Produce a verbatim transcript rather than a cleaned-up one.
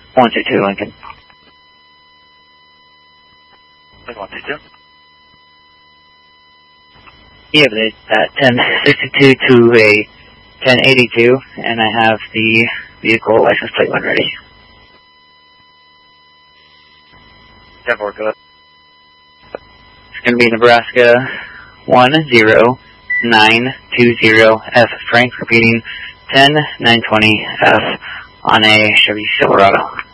one two two Lincoln. one two two. Yeah, but it's uh, ten sixty-two to a ten eighty-two, and I have the vehicle license plate when ready. ten four, go ahead. It's going to be Nebraska one zero nine two zero F Frank, repeating ten nine twenty F on a Chevy Silverado.